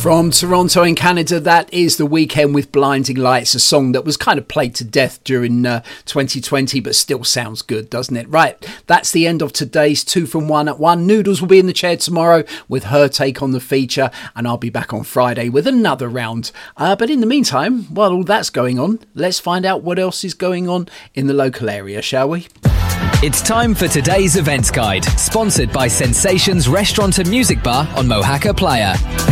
From Toronto in Canada, that is The Weeknd with Blinding Lights, a song that was kind of played to death during 2020, but still sounds good, doesn't it? Right, that's the end of today's 2 from 1 at 1. Noodles will be in the chair tomorrow with her take on the feature, and I'll be back on Friday with another round. But in the meantime, while all that's going on, let's find out what else is going on in the local area, shall we? It's time for today's events guide, sponsored by Sensations Restaurant and Music Bar on Mohaca Playa.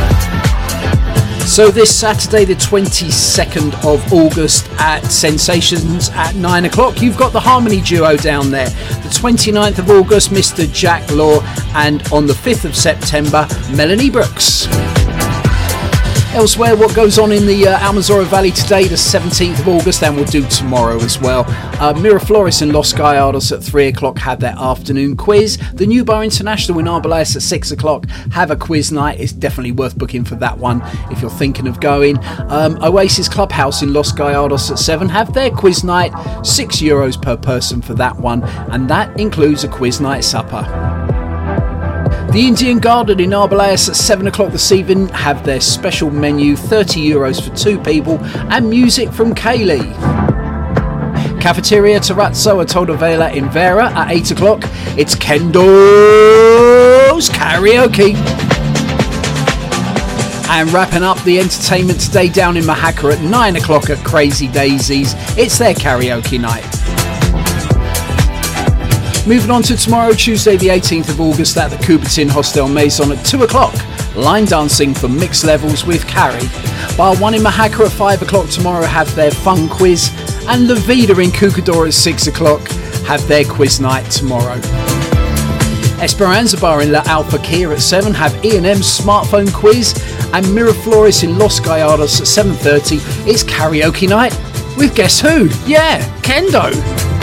So this Saturday, the 22nd of August at Sensations at 9 o'clock, you've got the Harmony Duo down there. The 29th of August, Mr. Jack Law, and on the 5th of September, Melanie Brooks. Elsewhere, what goes on in the Almanzora Valley today, the 17th of August, and we'll do tomorrow as well. Miraflores and Los Gallardos at 3 o'clock have their afternoon quiz. The New Bar International in Arbeláez at 6 o'clock have a quiz night. It's definitely worth booking for that one if you're thinking of going. Oasis Clubhouse in Los Gallardos at 7 have their quiz night, €6 per person for that one, and that includes a quiz night supper. The Indian Garden in Arbeláez at 7 o'clock this evening have their special menu, €30 for 2 people, and music from Kaylee. Cafeteria Terrazzo at Todavela in Vera at 8 o'clock. It's Kendo's Karaoke. And wrapping up the entertainment today down in Mohaca at 9 o'clock at Crazy Daisies. It's their karaoke night. Moving on to tomorrow, Tuesday the 18th of August at the Coubertin Hostel Maison at 2 o'clock. Line dancing for mixed levels with Carrie. Bar 1 in Mohaca at 5 o'clock tomorrow have their fun quiz. And La Vida in Cucador at 6 o'clock have their quiz night tomorrow. Esperanza Bar in La Alfaquir at 7 have E&M's smartphone quiz. And Miraflores in Los Gallardos at 7:30 is karaoke night with guess who? Yeah, Kendo.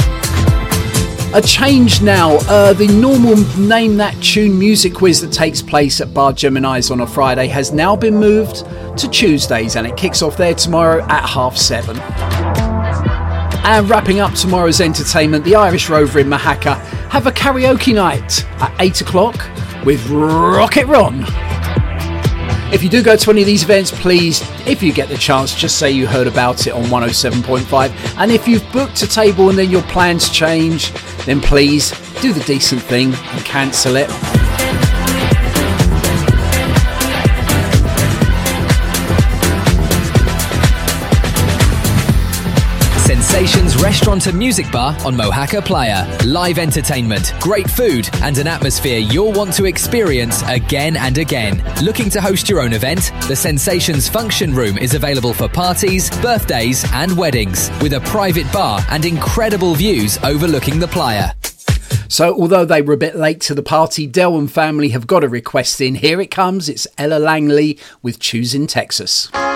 A change now. The normal Name That Tune music quiz that takes place at Bar Gemini's on a Friday has now been moved to Tuesdays, and it kicks off there tomorrow at 7:30. And wrapping up tomorrow's entertainment, the Irish Rover in Mohaca have a karaoke night at 8 o'clock with Rocket Ron. If you do go to any of these events, please, if you get the chance, just say you heard about it on 107.5. And if you've booked a table and then your plans change, then please do the decent thing and cancel it. Sensations Restaurant and Music Bar on Mohaca Playa. Live entertainment, great food, and an atmosphere you'll want to experience again and again. Looking to host your own event? The Sensations Function Room is available for parties, birthdays, and weddings, with a private bar and incredible views overlooking the playa. So although they were a bit late to the party, Del and family have got a request in. Here it comes. It's Ella Langley with Choosing Texas.